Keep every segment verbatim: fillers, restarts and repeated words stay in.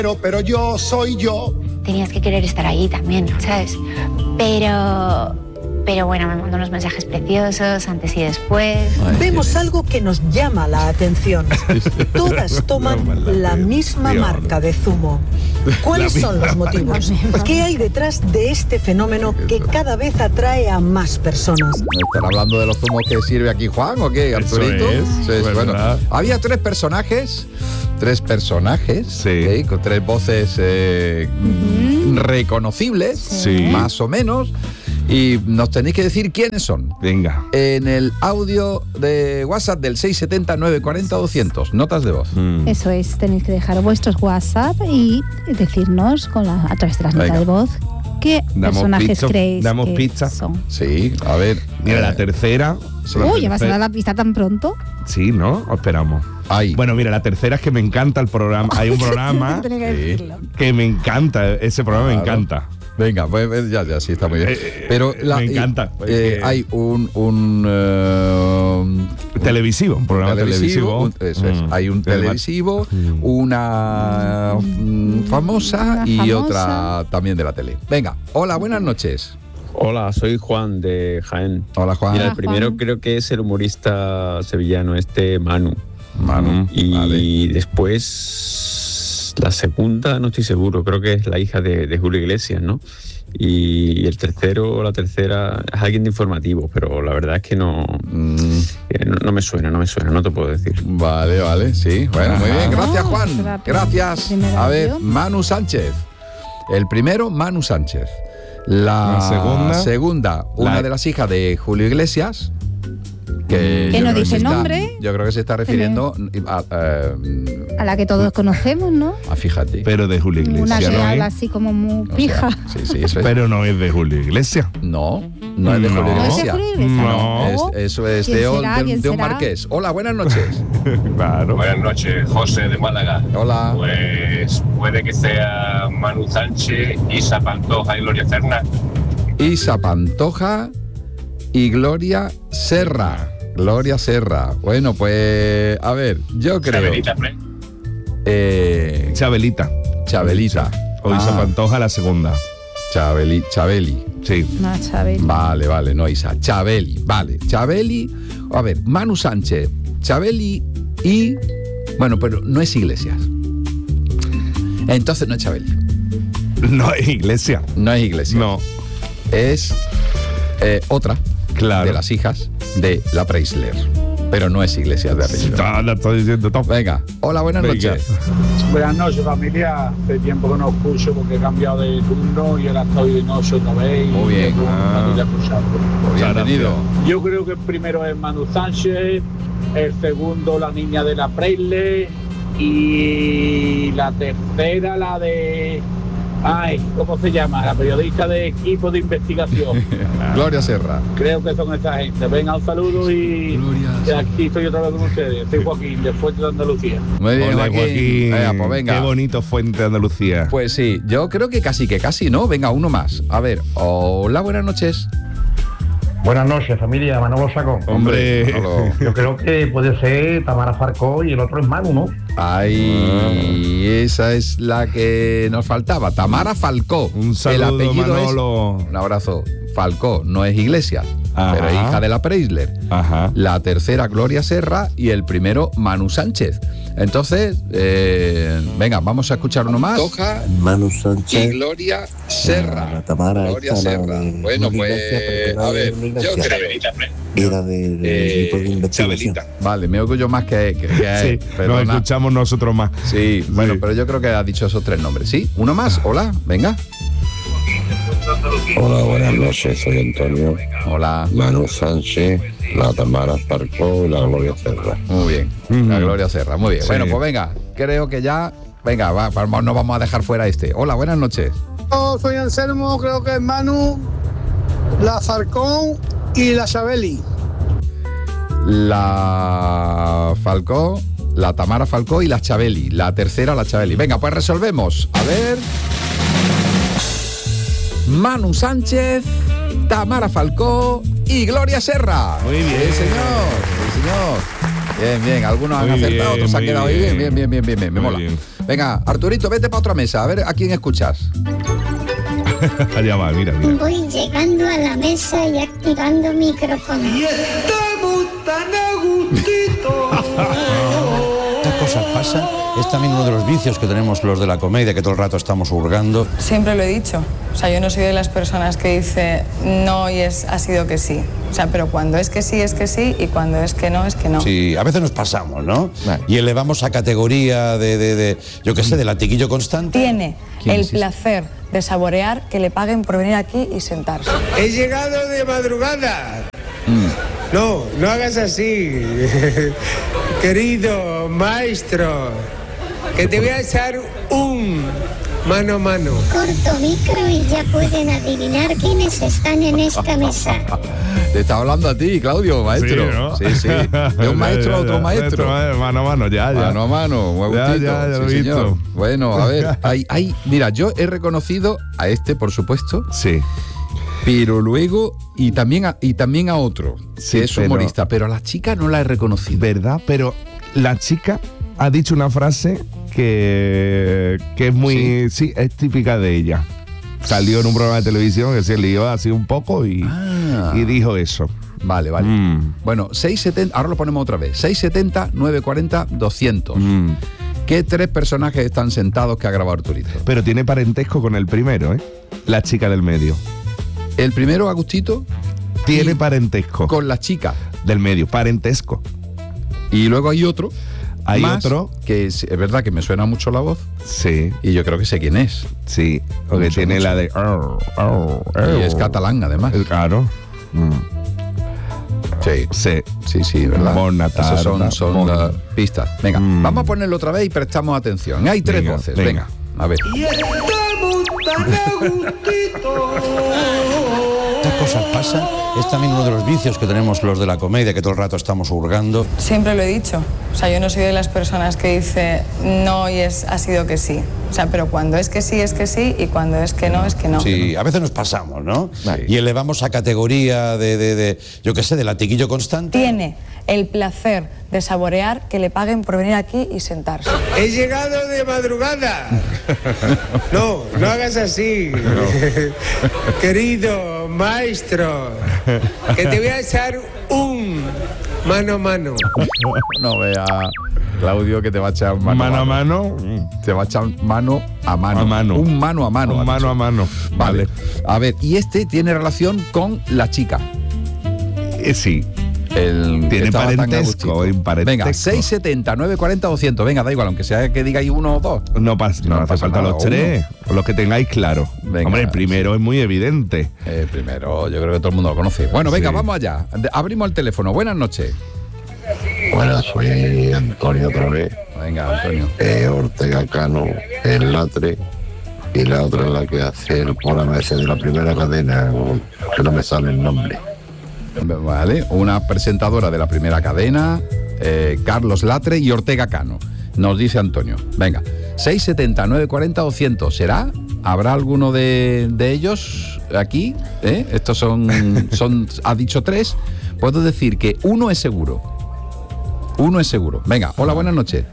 Pero, pero yo soy yo. Tenías que querer estar ahí también, ¿sabes? Pero... Pero bueno, me mandó unos mensajes preciosos antes y después. Ay, Vemos algo que nos llama la atención. Todas toman la misma marca de zumo. ¿Cuáles son los motivos? ¿Qué hay detrás de este fenómeno que cada vez atrae a más personas? ¿Están hablando de los zumos que sirve aquí Juan o qué, Arturito? Eso es, Sí, es bueno, verdad. había tres personajes, tres personajes, Sí. ¿ok? Con tres voces eh, uh-huh. reconocibles, Sí. más o menos. Y nos tenéis que decir quiénes son. Venga. En el audio de WhatsApp del seis siete cero, nueve cuatro cero, doscientos. Notas de voz. Mm. Eso es, tenéis que dejar vuestros WhatsApp y decirnos con la, a través de las notas de voz qué Damos personajes pizza, creéis damos que pizza. son. Sí, a ver. Mira, eh, la tercera. sí. la Uy, ¿ya vas a tercera- dar la pista tan pronto? Sí, ¿no? O esperamos. Ahí. Bueno, mira, la tercera es que me encanta el programa. Hay un programa Tenía que Sí. decirlo. que me encanta. Ese programa me Claro. encanta. Venga, pues ya, ya, sí, está muy bien. Eh, Pero la, me encanta, eh, porque- eh, hay un... un eh, Televisivo, un programa televisivo. un- eso es. Mm. Hay un televisivo, Mm. una mm, famosa Una y famosa. otra también de la tele. Venga, hola, buenas noches. Hola, soy Juan de Jaén. Hola, Juan. Mira, Hola, el primero Juan. creo que es el humorista sevillano, este Manu. Manu. Y Vale. después la segunda, no estoy seguro, creo que es la hija de, de Julio Iglesias, ¿no? Y el tercero o la tercera es alguien de informativo, pero la verdad es que no, Mm, que no, no me suena, no me suena, no te puedo decir. vale, vale, sí. Bueno, muy bien. Gracias, Ah, Juan. será Gracias. primer A ver, audio. Manu Sánchez. El primero, Manu Sánchez. La, La segunda. segunda, una La- de las hijas de Julio Iglesias. Que, Que yo no creo dice se está- nombre. yo creo que se está refiriendo a, a- A la que todos conocemos, ¿no? a- fíjate. Pero de Julio Una Iglesias, que ¿no habla es? así como muy O sea, pija. sí, sí, eso es. Pero no es de Julio Iglesias. No, no es de No. Julio ¿No es de Iglesias. Julio Iglesias? No. Es- eso es ¿Quién de, un- será? de un- ¿Quién de un será? marqués. Hola, buenas noches. Claro. Buenas noches, José de Málaga. Hola. Pues puede que sea Manu Sánchez, Isa Pantoja y Gloria Cerna. Isa Pantoja y Gloria Serra. Gloria Serra. Bueno, pues a ver, yo creo. Chabelita Pre. Eh, Chabelita. Chabelita. O Isa Ah, Pantoja, la segunda. Chabeli, Chabeli. Sí. No, Chabel. Vale, vale, no Isa. Chabeli, vale. Chabeli. A ver, Manu Sánchez, Chabeli y. Bueno, pero no es Iglesias. Entonces no es Chabeli. No es Iglesia. No es Iglesias. No. Es eh, otra Claro. de las hijas de la Preisler. Pero no es Iglesias de apellido. Está- la estoy diciendo todo. Venga, hola, buenas Venga. noches. Buenas noches, familia. Hace tiempo que no escucho porque he cambiado de turno y ahora estoy de noche otra vez. y Muy bien. tengo un Ah. ratito escuchando. Bienvenido. Yo creo que el primero es Manu Sánchez, el segundo la niña de la Preisler y la tercera la de... Ay, ¿cómo se llama? La periodista de equipo de investigación. Gloria Serra. Creo que son esa gente. Venga, un saludo y, y aquí estoy otra vez con ustedes. Soy Joaquín, de Fuente de Andalucía. Muy bien, Hola, Joaquín. Joaquín. Venga, pues venga. Qué bonito Fuente de Andalucía. Pues sí, yo creo que casi que casi, ¿no? Venga, uno más. A ver, hola, buenas noches. Buenas noches, familia. Manolo Saco. Hombre. Manolo. Yo creo que puede ser Tamara Falcó y el otro es Manu, ¿no? Ay, esa es la que nos faltaba. Tamara Falcó. Un saludo, El apellido Manolo. es. Un abrazo. Falcó, no es Iglesias, Ajá. pero es hija de la Preisler. Ajá. La tercera, Gloria Serra, y el primero, Manu Sánchez. Entonces, eh, venga, vamos a escuchar uno más. Toja Manu Sánchez. y Gloria Serra. La Tamara Gloria esta, la Serra. de Bueno, Julio pues, Iglesias, porque no a es ver, Julio yo Iglesias. creo. Chabelita Pre. Era del Eh, equipo de investigación. Chabelita. Vale, me orgullo más que, que, que a él, Sí, nos perdona. escuchamos nosotros más. Sí, bueno, Sí. pero yo creo que ha dicho esos tres nombres. ¿Sí? Uno más, hola, venga. Hola, buenas noches, soy Antonio. Hola. Manu Sánchez, la Tamara Falcó y la Gloria Serra. Muy bien, Ujú. la Gloria Serra, muy bien. Sí. Bueno, pues venga, creo que ya, venga, va, vamos, no vamos a dejar fuera este. Hola, buenas noches. Yo soy Anselmo, creo que es Manu, la Falcón y la Chabeli. La Falcó, la Tamara Falcó y la Chabeli. La tercera, la Chabeli. Venga, pues resolvemos. A ver. Manu Sánchez, Tamara Falcó y Gloria Serra. Muy bien. Sí, señor. Sí, señor. Bien, bien. Algunos han Muy acertado, bien, otros han muy quedado ahí. bien. Bien, bien, bien, bien, bien, bien. Me Muy mola. bien. Venga, Arturito, vete para otra mesa, a ver a quién escuchas. Allá va, mira, mira. Voy llegando a la mesa y activando micrófono. Y estamos tan a gustito. Estas cosas pasan. Es también uno de los vicios que tenemos los de la comedia, que todo el rato estamos hurgando. Siempre lo he dicho. O sea, yo no soy de las personas que dice no y es, ha sido que sí. O sea, pero cuando es que sí, es que sí, y cuando es que no, es que no. Sí, a veces nos pasamos, ¿no? Vale. Y elevamos a categoría de, de, de yo qué sé, de latiguillo constante. Tiene el placer de saborear que le paguen por venir aquí y sentarse. He llegado de madrugada. Mm. No, no hagas así. Querido maestro, que te voy a echar un mano a mano. Corto micro y ya pueden adivinar quiénes están en esta mesa. Te está hablando a ti, Claudio, maestro. Sí, ¿no? sí, sí. De un maestro a otro maestro. Mano a mano, ya, ya. Mano a mano, muy ya, gustito. ya, ya lo sí, he visto. Bueno, a ver, hay, hay, mira, yo he reconocido a este, por supuesto. Sí. Pero luego, y también a, y también a otro, sí, que es pero, humorista, pero a la chica no la he reconocido. ¿Verdad? Pero la chica ha dicho una frase que, que es muy, sí. sí, es típica de ella. Salió en un programa de televisión que se lió así un poco y, ah. y dijo eso. Vale, vale. Mm. Bueno, seiscientos setenta, ahora lo ponemos otra vez. seiscientos setenta, novecientos cuarenta, doscientos. Mm. ¿Qué tres personajes están sentados que ha grabado Arturito? Pero tiene parentesco con el primero, ¿eh? La chica del medio. El primero, Agustito, tiene parentesco con la chica del medio, parentesco. Y luego hay otro, hay más, otro que es, es verdad que me suena mucho la voz. Sí. Y yo creo que sé quién es. Sí, porque mucho, tiene mucho. La de oh, oh, oh. Y es catalán, además. Claro. Mm. Sí, sí, sí, sí, ¿verdad? Bona tarda, Esas son, son las pistas. Venga, mm. vamos a ponerlo otra vez y prestamos atención. Hay tres venga, voces. Venga. venga, a ver. Y estamos tan a gustito. Estas cosas pasan. Es también uno de los vicios que tenemos los de la comedia, que todo el rato estamos hurgando. Siempre lo he dicho. O sea, yo no soy de las personas que dice no y es, ha sido que sí. O sea, pero cuando es que sí, es que sí, y cuando es que no, es que no. Sí, a veces nos pasamos, ¿no? Sí. Y elevamos a categoría de, de, de yo qué sé, de latiguillo constante. Tiene el placer de saborear que le paguen por venir aquí y sentarse. He llegado de madrugada. No, no hagas así. No. Querido maestro, que te voy a echar un mano a mano. No vea, Claudio, que te va a echar mano, mano a mano. Te va a echar mano a mano. A mano. Un mano a mano. Un mano a mano. Vale. A ver, y este tiene relación con la chica. Eh, sí. El tiene parentesco, parentesco. Venga, seiscientos setenta, novecientos cuarenta, doscientos. Venga, da igual, aunque sea que digáis uno o dos. No pasa, no, no hace falta los tres, uno. Los que tengáis claro. Venga, hombre, el primero sí. es muy evidente. El primero, yo creo que todo el mundo lo conoce. Bueno, venga, sí. vamos allá. Abrimos el teléfono. Buenas noches. Buenas, soy Antonio otra vez. Venga, Antonio. Eh, Ortega Cano, el Latre, y la otra es la que hace el programa ese de la primera cadena, que no me sale el nombre. Vale, una presentadora de la primera cadena, eh, Carlos Latre y Ortega Cano, nos dice Antonio. Venga, seiscientos setenta, novecientos cuarenta, doscientos. ¿Será? ¿Habrá alguno de, de ellos aquí? ¿Eh? Estos son, son, ha dicho tres. Puedo decir que uno es seguro. Uno es seguro. Venga, hola, buenas noches.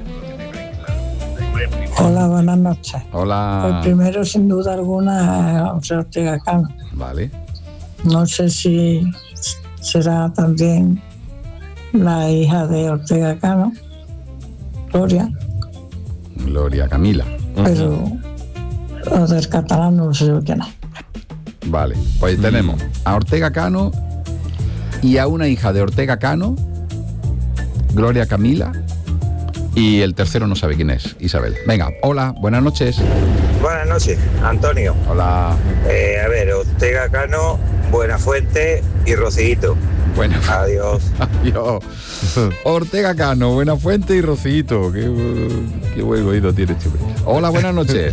Hola, buenas noches. Hola. El primero, sin duda alguna, es Ortega Cano. Vale. No sé si será también la hija de Ortega Cano, Gloria. Gloria Camila. Pero lo del catalán no sé quién es. Vale, pues tenemos a Ortega Cano y a una hija de Ortega Cano, Gloria Camila, y el tercero no sabe quién es, Isabel. Venga, hola, buenas noches. Buenas noches, Antonio. Hola. Eh, a ver, Ortega Cano, Buenafuente y Rocito. Bueno. Adiós. Adiós. Ortega Cano, Buenafuente y Rocito. Qué, qué buen oído tiene este hombre. Hola, buenas noches.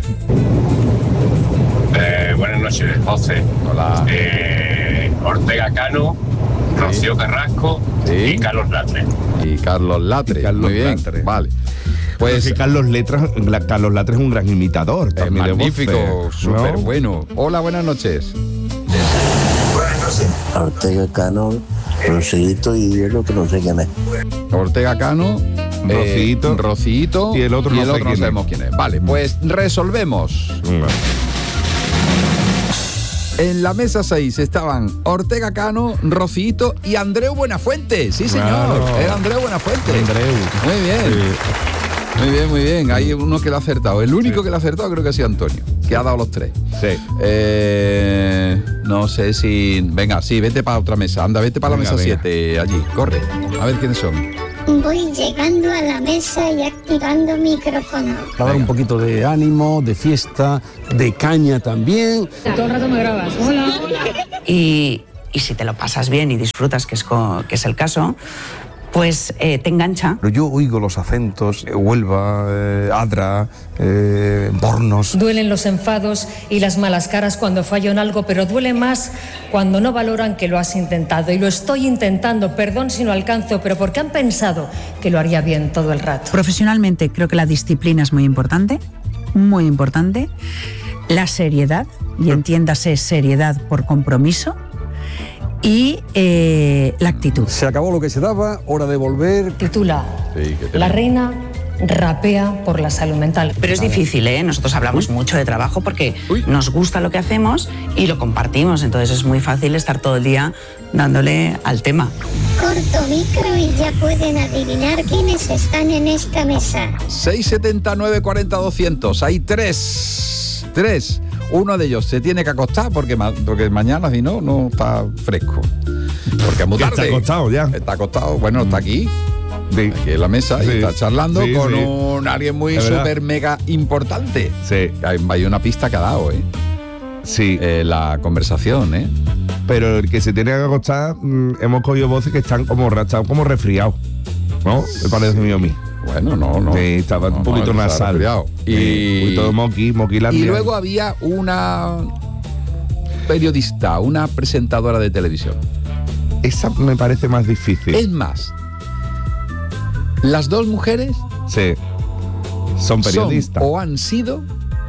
Eh, buenas noches, José. Hola. Eh, Ortega Cano, sí. Rocío Carrasco, sí. Y Carlos Latre. Y Carlos Latre. Y Carlos Muy bien. Latre. Vale. Pues que Carlos, Letras, Carlos Latre es un gran imitador. También es magnífico, de súper ¿no? bueno. Hola, buenas noches. Buenas noches. Ortega Cano, Roserito y el otro no sé quién es. Ortega Cano, Rocito. Eh, Rocito. Y el otro y no el sé otro no quién sabemos es. quién es. Vale, pues resolvemos. En la mesa seis estaban Ortega Cano, Rocito y Andreu Buenafuente. Sí, señor. Claro. Era Andreu Buenafuente. Andreu. Muy bien. Sí. Muy bien, muy bien. Hay uno que lo ha acertado. El único sí. que lo ha acertado creo que ha sido Antonio, que ha dado los tres. Sí. Eh, no sé si... Venga, sí, vete para otra mesa. Anda, vete para la Venga, mesa venga. siete, allí. Corre. A ver quiénes son. Voy llegando a la mesa y activando micrófono. Para dar un poquito de ánimo, de fiesta, de caña también. Todo el rato me grabas. Hola, hola. Y, y si te lo pasas bien y disfrutas, que es, co- que es el caso, pues eh, te engancha. Pero yo oigo los acentos, eh, Huelva, eh, Adra, eh, Bornos. Duelen los enfados y las malas caras cuando fallo en algo, pero duele más cuando no valoran que lo has intentado. Y lo estoy intentando, perdón si no alcanzo, pero porque han pensado que lo haría bien todo el rato. Profesionalmente creo que la disciplina es muy importante, muy importante. La seriedad, y entiéndase seriedad por compromiso. Y eh, la actitud. Se acabó lo que se daba, hora de volver. Titula Sí, que te- La reina rapea por la salud mental. Pero es difícil, ¿eh? Nosotros hablamos mucho de trabajo porque nos gusta lo que hacemos y lo compartimos. Entonces es muy fácil estar todo el día dándole al tema. Corto micro y ya pueden adivinar quiénes están en esta mesa. seis setenta, nueve cuarenta, doscientos. Hay tres. Tres. Uno de ellos se tiene que acostar porque, ma- porque mañana, si no, no está fresco. Porque es muy Que tarde. está acostado ya. Está acostado. Bueno, está aquí. Sí. Aquí en la mesa. Sí. Y está charlando Sí, con sí. un alguien muy Es verdad. súper mega importante. Sí. Hay, hay una pista que ha dado, ¿eh? Sí. Eh, la conversación, ¿eh? Pero el que se tiene que acostar, mm, hemos cogido voces que están como, ra- están como resfriados. ¿No? Me parece mío a mí. Bueno, no, no. Sí, estaba No, un no, poquito está nasal. resfriado. Y Y- un poquito de moqui, moquilandia. Y luego había una periodista, una presentadora de televisión. Esa me parece más difícil. Es más, las dos mujeres Sí. Son periodistas. son o han sido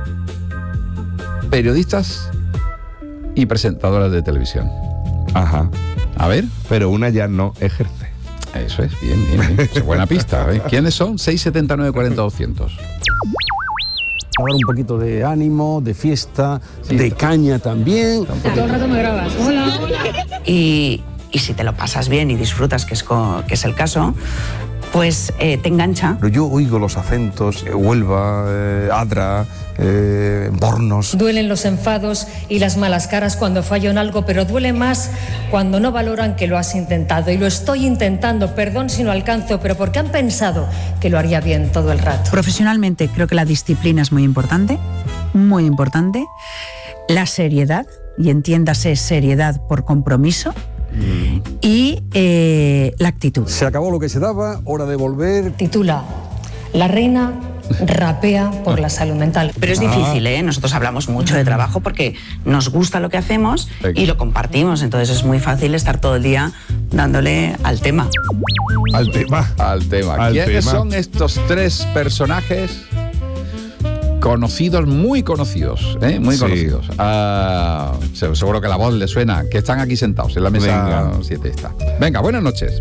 periodistas y presentadoras de televisión. Ajá. A ver. Pero una ya no ejerce. Eso es, bien, bien, bien. Es buena pista. ¿eh? ¿Quiénes son? seis setenta, nueve cuarenta, doscientos. Para dar un poquito de ánimo, de fiesta, de caña también. Todo el rato me grabas. Hola, hola. Y, y si te lo pasas bien y disfrutas, que es, co- que es el caso, pues eh, te engancha. Pero yo oigo los acentos, eh, Huelva, eh, Adra, eh, Bornos. Duelen los enfados y las malas caras cuando fallo en algo, pero duele más cuando no valoran que lo has intentado. Y lo estoy intentando, perdón si no alcanzo, pero porque han pensado que lo haría bien todo el rato. Profesionalmente creo que la disciplina es muy importante, muy importante. La seriedad, y entiéndase seriedad por compromiso. Y eh, la actitud. Se acabó lo que se daba, hora de volver. Titula La reina rapea por la salud mental. Pero es difícil, ¿eh? Nosotros hablamos mucho de trabajo porque nos gusta lo que hacemos y lo compartimos. Entonces es muy fácil estar todo el día dándole al tema. Al tema. Al tema. Al ¿Quiénes tema. son estos tres personajes conocidos, muy conocidos, ¿eh? Muy Sí. conocidos? Ah, se- seguro que la voz le suena, que están aquí sentados en la mesa Venga. siete está. Venga, buenas noches.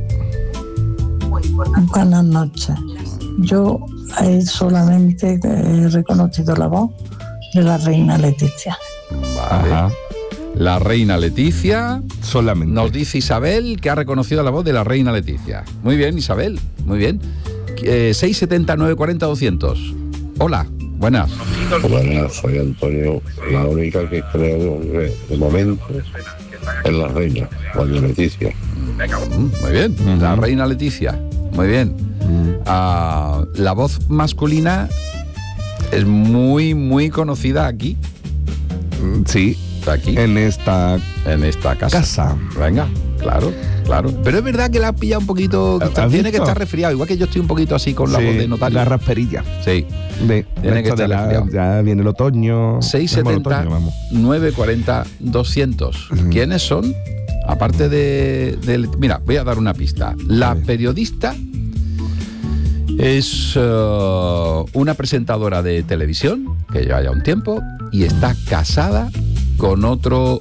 Buenas noches. Yo eh, solamente he reconocido la voz de la reina Leticia. Vale. Ajá. La reina Leticia. Solamente. Nos dice Isabel que ha reconocido la voz de la reina Leticia. Muy bien, Isabel. Muy bien. Eh, seis setenta, nueve cuarenta, doscientos. Hola, buenas. Buenas, soy Antonio. La única que creo que de momento es la reina, doña Leticia. Mm, muy bien, la reina Leticia. Muy bien. Ah, la voz masculina es muy, muy conocida aquí. Sí. Aquí. En esta En esta casa. casa. Venga, claro, claro. Pero es verdad que la ha pillado un poquito. que está- ¿Has tiene que visto? estar resfriado. Igual que yo estoy un poquito así con la Sí, voz de notario. la rasperilla. Sí. De, Tiene que esto de estar la- resfriado. ya viene el otoño. seis Vamos al setenta, otoño, vamos. nueve cuarenta, doscientos. ¿Quiénes son? Aparte de, de- Mira, voy a dar una pista. La periodista es eh, una presentadora de televisión que lleva ya un tiempo y está casada con otro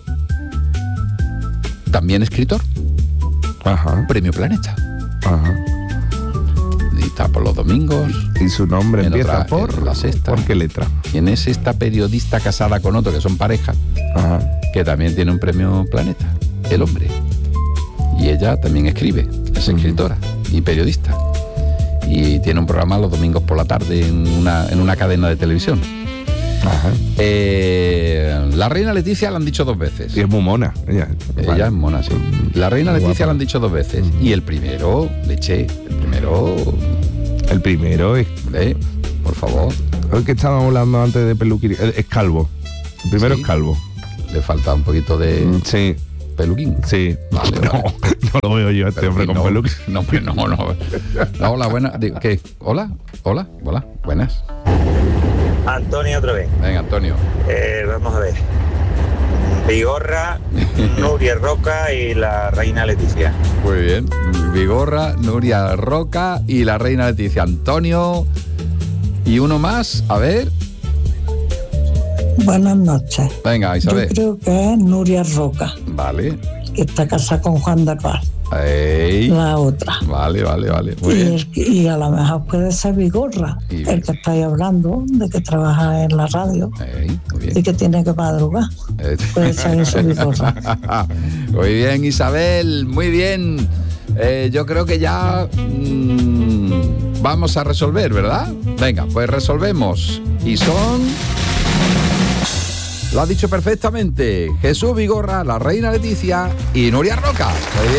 también escritor. Ajá. Premio Planeta. Ajá. Está por los domingos. Y su nombre en empieza otra- por en la sexta. ¿Por qué letra? ¿Quién es esta periodista casada con otro, que son pareja, que también tiene un premio Planeta? El hombre. Y ella también escribe, es escritora y periodista. Y tiene un programa los domingos por la tarde en una, en una cadena de televisión. Eh, la reina Leticia la han dicho dos veces. Y es muy mona. Ella, Ella vale. es mona, sí. La reina Muy Leticia guapa. la han dicho dos veces. Y el primero, leche, el primero... El primero es... ¿Eh? Por favor. Hoy que estábamos hablando antes de peluquín. Es es calvo. El primero Sí. es calvo. Le falta un poquito de... Sí. Peluquín. Sí. Vale, no, vale. no lo veo yo a este hombre con no, peluquín. No, hombre, no, no. No, hola, buenas. Digo, ¿qué? ¿Hola? ¿Hola? ¿Hola? Buenas. Antonio otra vez. Venga, Antonio. Eh, vamos a ver. Vigorra, Nuria Roca y la reina Leticia. Muy bien. Vigorra, Nuria Roca y la reina Leticia. Antonio. Y uno más, a ver. Buenas noches. Venga, Isabel. Yo creo que es Nuria Roca, Vale. que está casada con Juan de Arval. Ey. La otra. Vale, vale, vale. Muy Y, bien. el que- y a lo mejor puede ser Vigorra, Y- el que estáis hablando, de que trabaja en la radio Ey, muy bien. y que tiene que madrugar. Eh, Puede ser eso, Vigorra. Muy bien, Isabel, muy bien. Eh, yo creo que ya mm, vamos a resolver, ¿verdad? Venga, pues resolvemos. Y son... Lo ha dicho perfectamente. Jesús Vigorra, la reina Leticia y Nuria Roca. Muy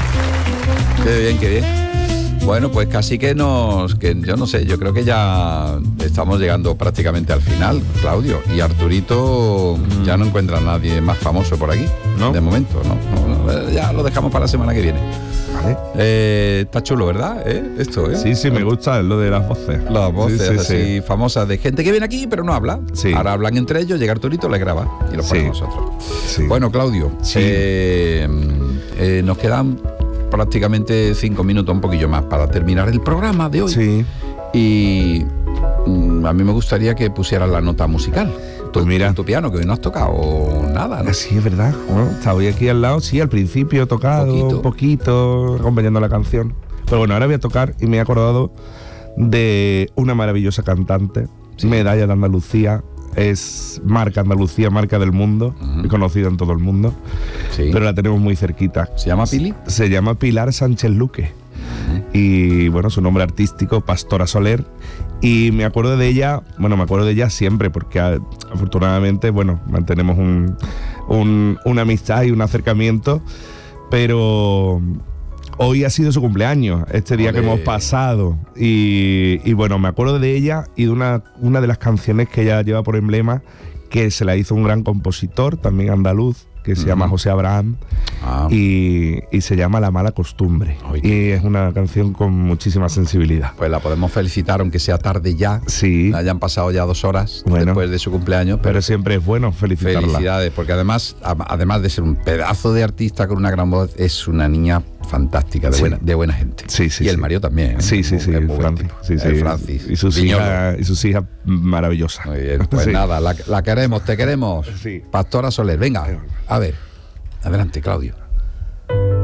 bien. Qué bien, qué bien. Bueno, pues casi que nos... que yo no sé, yo creo que ya estamos llegando prácticamente al final, Claudio. Y Arturito ya no encuentra a nadie más famoso por aquí. ¿No? De momento, no, no, no, ya lo dejamos para la semana que viene. Vale. Eh, está chulo, ¿verdad? ¿Eh? Esto, ¿eh? Sí, sí, me gusta lo de las voces. Las voces Sí, sí, así sí. famosas de gente que viene aquí pero no habla. Sí. Ahora hablan entre ellos, llega Arturito, les graba y los Sí. ponemos nosotros. Sí. Bueno, Claudio, Sí. eh, eh, nos quedan prácticamente cinco minutos, un poquillo más, para terminar el programa de hoy. Sí. Y mm, a mí me gustaría que pusieras la nota musical. Pues mira. En tu piano, que hoy no has tocado nada, ¿no? Sí, es verdad. Bueno, estaba hoy aquí al lado, sí, al principio he tocado Poquito. un poquito, acompañando la canción. Pero bueno, ahora voy a tocar y me he acordado de una maravillosa cantante, medalla de Andalucía, es marca Andalucía, marca del mundo, Ujú. y conocida en todo el mundo, Sí. pero la tenemos muy cerquita. ¿Se llama Pili? Se llama Pilar Sánchez Luque. Y bueno, su nombre artístico, Pastora Soler. Y me acuerdo de ella, bueno, me acuerdo de ella siempre, porque a- afortunadamente, bueno, mantenemos un, un- una amistad y un acercamiento, pero hoy ha sido su cumpleaños, este día que Ole. hemos pasado. Y, y bueno, me acuerdo de ella y de una, una de las canciones que ella lleva por emblema, que se la hizo un gran compositor, también andaluz, que se Ujú. llama José Abraham. Ah, Y, y se llama La Mala Costumbre. Ay, Y es una canción con muchísima sensibilidad. pues la podemos felicitar, aunque sea tarde ya. Sí, Hayan pasado ya dos horas Bueno. después de su cumpleaños, pero, pero siempre es bueno felicitarla. felicidades, porque además, a- además de ser un pedazo de artista con una gran voz, es una niña fantástica, de, Sí. buena, de buena gente. Sí, sí, y el sí. marido también. ¿eh? Sí, sí, Es sí, muy buen Francis. tipo. Sí, sí. El Francis. Y sus Viñolo. hijas, y sus hijas maravillosas. Muy bien, pues Sí. nada, la, la queremos, te queremos. Sí. Pastora Soler, venga, a ver, adelante, Claudio.